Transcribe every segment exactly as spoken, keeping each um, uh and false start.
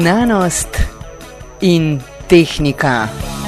Znanost in tehnika.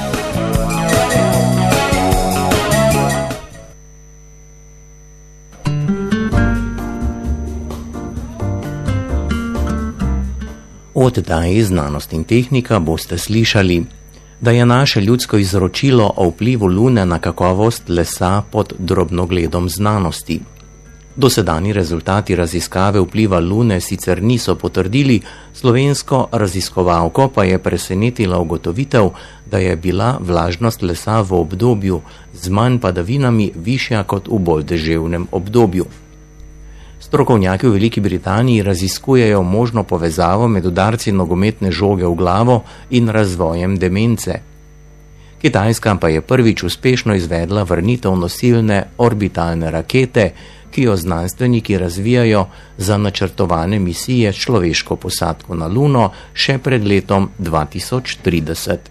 V oddaji Znanost in tehnika boste slišali, da je naše ljudsko izročilo o vplivu Lune na kakovost lesa pod drobnogledom znanosti. Dosedanji rezultati raziskave vpliva Lune sicer niso potrdili, slovensko raziskovalko pa je presenetila ugotovitev, da je bila vlažnost lesa v obdobju z manj padavinami višja kot v bolj deževnem obdobju. Strokovnjaki v Veliki Britaniji raziskujejo možno povezavo med udarci nogometne žoge v glavo in razvojem demence. Kitajska pa je prvič uspešno izvedla vrnitev nosilne orbitalne rakete, ki jo znanstveniki razvijajo za načrtovane misije s človeško posadko na Luno še pred letom dva tisoč trideset.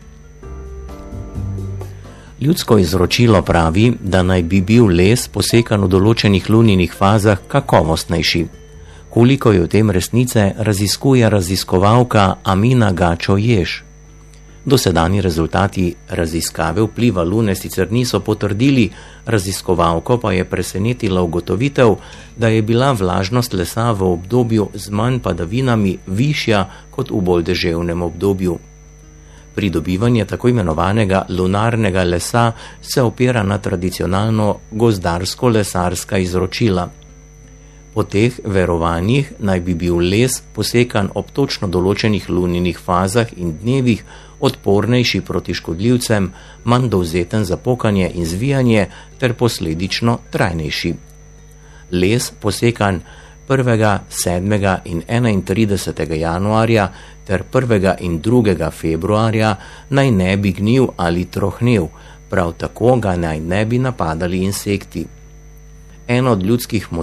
Ljudsko izročilo pravi, da naj bi bil les posekan v določenih luninih fazah kakovostnejši. Koliko je v tem resnice, raziskuje raziskovalka Amina Gačo-Jež. Dosedanji rezultati raziskave vpliva Lune sicer niso potrdili, raziskovalko pa je presenetila ugotovitev, da je bila vlažnost lesa v obdobju z manj padavinami višja kot v bolj deževnem obdobju. Pridobivanje tako imenovanega lunarnega lesa se opira na tradicionalno gozdarsko-lesarska izročila. Po teh verovanjih naj bi bil les posekan ob točno določenih luninih fazah in dnevih, odpornejši proti škodljivcem, manj dovzeten za pokanje in zvijanje ter posledično trajnejši. Les posekan prvega, sedmega in enaintridesetega januarja ter prvega in drugega februarja naj ne bi gnil ali trohnel, prav tako ga naj ne bi napadali insekti. En od ljudskih